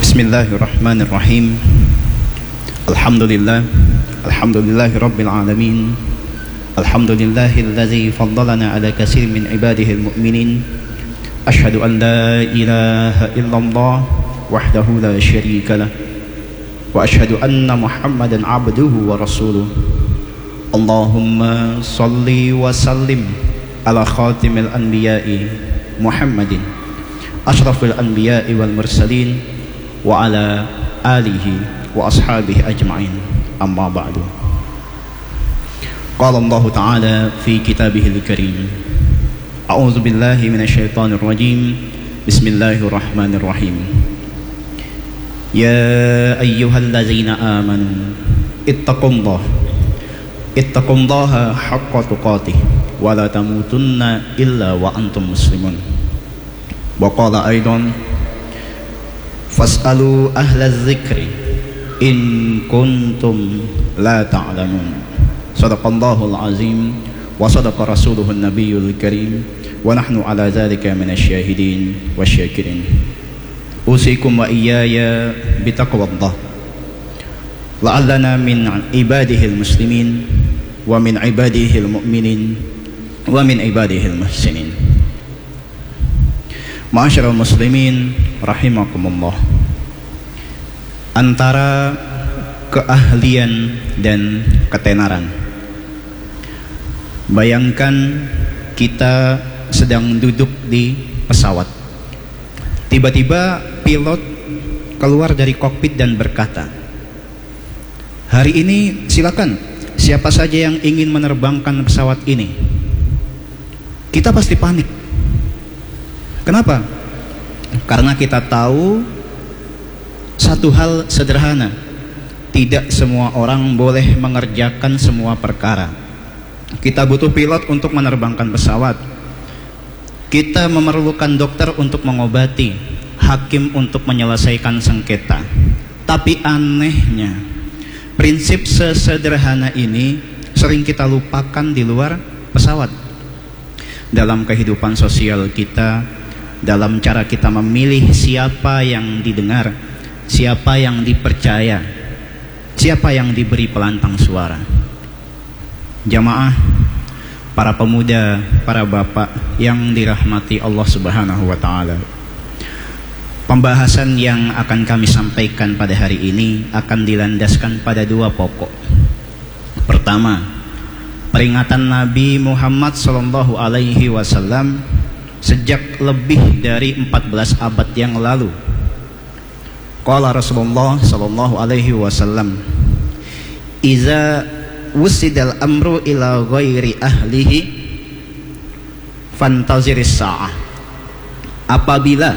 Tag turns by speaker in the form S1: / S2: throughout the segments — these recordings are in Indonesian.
S1: Bismillahirrahmanirrahim. Alhamdulillahi rabbil alamin. Alhamdulillahilladzi faddalana ala katsir min ibadihil mu'minin. Asyhadu an la ilaha illallah wahdahu la syarika lah. Wa asyhadu anna Muhammadan abduhu wa rasuluh. Allahumma salli wa sallim ala khatimil anbiya'i Muhammadin asyrafil anbiya'i wal mursalin wa ala alihi wa ashabihi ajma'in, amma ba'du. Qala Allah Ta'ala fi kitabihil karim, a'udzu billahi minasyaitonir rajim. Bismillahirrahmanirrahim. Ya ayyuhallazina amanu ittaqullaha haqqa tuqatih wa la tamutunna illa wa antum muslimun. Wa qala aidan fas'alu ahlaz zikri in kuntum la ta'lamun. Shadaqallahul azim wa sadaqa rasuluhun nabiyyul karim wa nahnu ala dzalika minasyahidin wasyakirin. Usikum wa iyaya bitaqwallah la'allana min ibadihil muslimin wa min ibadihil mu'minin wa min ibadihil muhsinin. Ma'asyiral muslimin rahimakumullah, antara keahlian dan ketenaran, bayangkan kita sedang duduk di pesawat, tiba-tiba pilot keluar dari kokpit dan berkata, hari ini silakan siapa saja yang ingin menerbangkan pesawat ini. Kita pasti panik. Kenapa? Karena kita tahu satu hal sederhana, tidak semua orang boleh mengerjakan semua perkara. Kita butuh pilot untuk menerbangkan pesawat, kita memerlukan dokter untuk mengobati, hakim untuk menyelesaikan sengketa. Tapi anehnya, prinsip sesederhana ini sering kita lupakan di luar pesawat. Dalam kehidupan sosial kita, dalam cara kita memilih siapa yang didengar, siapa yang dipercaya, siapa yang diberi pelantang suara. Jamaah, para pemuda, para bapak yang dirahmati Allah Subhanahu wa Ta'ala, pembahasan yang akan kami sampaikan pada hari ini akan dilandaskan pada dua pokok. Pertama, peringatan Nabi Muhammad sallallahu alaihi wasallam sejak lebih dari 14 abad yang lalu. Qala Rasulullah sallallahu alaihi wasallam, iza wusidal amru ila ghairi ahlihi fantaziris sa'ah. Apabila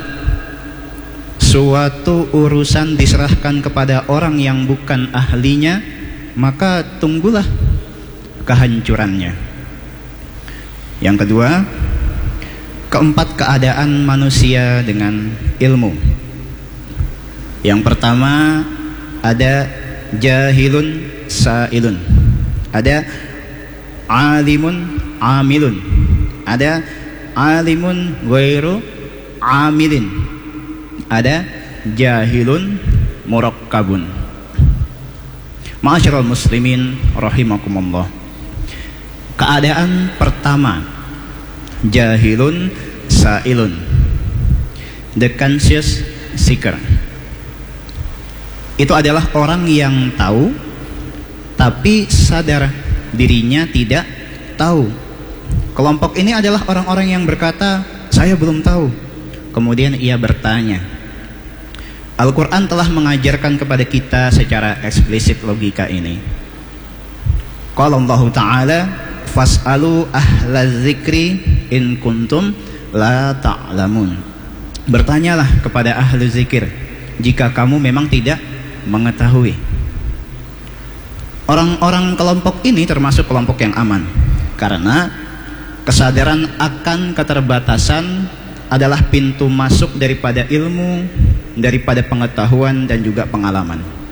S1: suatu urusan diserahkan kepada orang yang bukan ahlinya, maka tunggulah kehancurannya. Yang kedua, keempat keadaan manusia dengan ilmu. Yang pertama, ada jahilun sa'ilun, ada alimun amilun, ada alimun ghairu amilin, ada jahilun murakkabun. Ma'asyiral muslimin rahimakumullah, keadaan pertama, jahilun sa'ilun, the conscious seeker. Itu adalah orang yang tahu tapi sadar dirinya tidak tahu. Kelompok ini adalah orang-orang yang berkata, saya belum tahu. Kemudian ia bertanya. Al-Quran telah mengajarkan kepada kita secara eksplisit logika ini. Qala Allah Ta'ala, fas'alu ahlaz zikri in kuntum la ta'lamun. Bertanyalah kepada ahli zikir jika kamu memang tidak mengetahui. Orang-orang kelompok ini termasuk kelompok yang aman, karena kesadaran akan keterbatasan adalah pintu masuk daripada ilmu, daripada pengetahuan dan juga pengalaman.